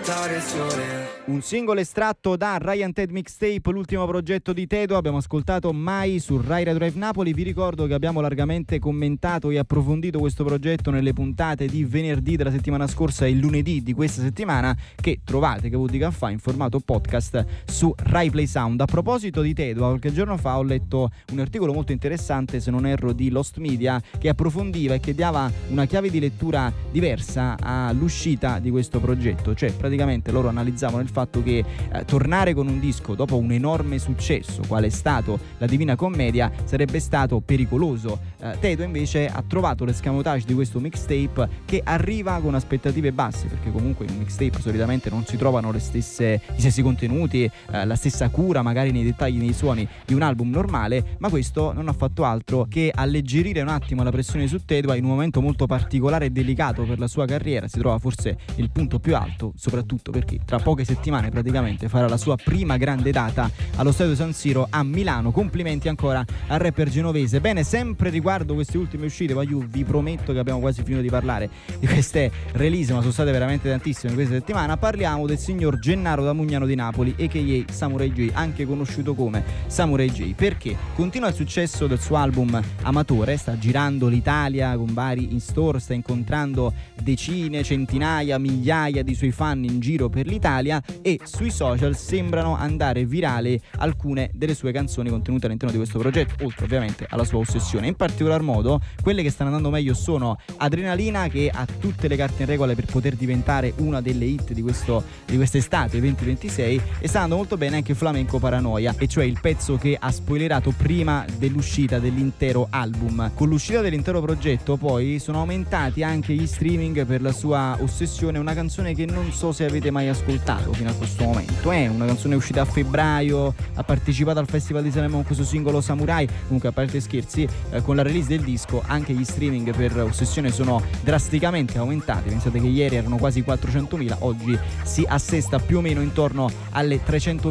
aspettare il sole. Un singolo estratto da Ryan Ted Mixtape, l'ultimo progetto di Tedo. Abbiamo ascoltato Mai su Rai Radio Drive Napoli. Vi ricordo che abbiamo largamente commentato e approfondito questo progetto nelle puntate di venerdì della settimana scorsa e lunedì di questa settimana, che trovate, che vuol dire fa, in formato podcast su Rai Play Sound. A proposito di Tedo, qualche giorno fa ho letto un articolo molto interessante, se non erro di Lost Media, che approfondiva e che dava una chiave di lettura diversa all'uscita di questo progetto. Cioè praticamente loro analizzavano il fatto che tornare con un disco dopo un enorme successo quale è stato La Divina Commedia sarebbe stato pericoloso. Tedo invece ha trovato l'escamotage di questo mixtape, che arriva con aspettative basse, perché comunque in un mixtape solitamente non si trovano gli stessi contenuti, la stessa cura magari nei dettagli, nei suoni di un album normale, ma questo non ha fatto altro che alleggerire un attimo la pressione su Tedo in un momento molto particolare e delicato per la sua carriera. Si trova forse il punto più alto, soprattutto perché tra poche settimane praticamente farà la sua prima grande data allo Stadio San Siro a Milano. Complimenti ancora al rapper genovese. Bene, sempre riguardo queste ultime uscite, ma io vi prometto che abbiamo quasi finito di parlare di queste release, ma sono state veramente tantissime questa settimana. Parliamo del signor Gennaro da Mugnano di Napoli, a.k.a. Samurai J, anche conosciuto come Samurai J, perché continua il successo del suo album Amatore, sta girando l'Italia con vari in store, sta incontrando decine, centinaia, migliaia di suoi fan in giro per l'Italia, e sui social sembrano andare virali alcune delle sue canzoni contenute all'interno di questo progetto, oltre ovviamente alla sua ossessione. In particolar modo quelle che stanno andando meglio sono Adrenalina, che ha tutte le carte in regola per poter diventare una delle hit di quest'estate 2026, e sta andando molto bene anche Flamenco Paranoia, e cioè il pezzo che ha spoilerato prima dell'uscita dell'intero album. Con l'uscita dell'intero progetto poi sono aumentati anche gli streaming per la sua ossessione, una canzone che non so se avete mai ascoltato fino a questo momento. È una canzone uscita a febbraio, ha partecipato al Festival di Sanremo con questo singolo Samurai. Comunque, a parte scherzi, con la release del disco anche gli streaming per Ossessione sono drasticamente aumentati. Pensate che ieri erano quasi 400.000, oggi si assesta più o meno intorno alle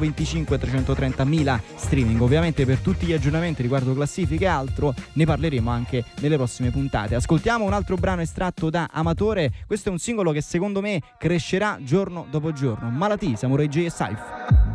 325-330.000 streaming. Ovviamente per tutti gli aggiornamenti riguardo classifiche e altro ne parleremo anche nelle prossime puntate. Ascoltiamo un altro brano estratto da Amatore. Questo è un singolo che secondo me crescerà giorno dopo giorno. Malati, Samurai J e Saif.